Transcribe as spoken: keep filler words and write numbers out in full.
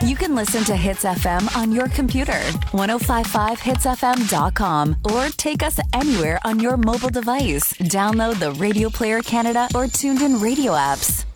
You can listen to Hits F M on your computer, ten fifty-five hits f m dot com, or take us anywhere on your mobile device. Download the Radio Player Canada or Tuned In Radio apps.